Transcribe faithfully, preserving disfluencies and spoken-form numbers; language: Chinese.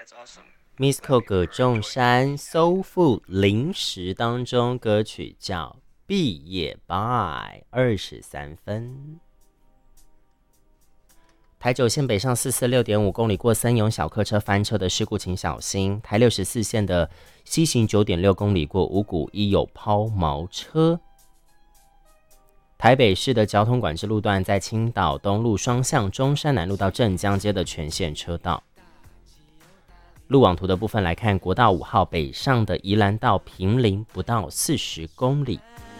Miss Ko 葛仲山 Soul Food 零食当中歌曲叫毕业 by 二十三分。台九线北上四四六点五公里过森永小客车翻车的事故请小心。台六十四线的西行九点六公里过五股一有抛锚车。台北市的交通管制路段在青岛东路双向中山南路到镇江街的全线车道。路网图的部分来看，国道五号北上的宜兰到坪林不到四十公里。